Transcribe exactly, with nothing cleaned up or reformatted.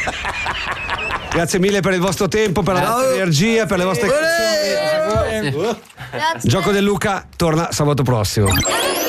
Grazie mille per il vostro tempo, per la vostra energia, per le vostre canzoni. Gioco del Luca torna sabato prossimo.